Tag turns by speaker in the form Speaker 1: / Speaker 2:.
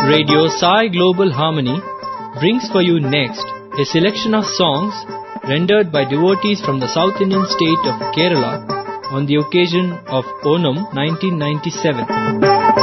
Speaker 1: Radio Sai Global Harmony brings for you next a selection of songs rendered by devotees from the South Indian state of Kerala on the occasion of Onam 1997.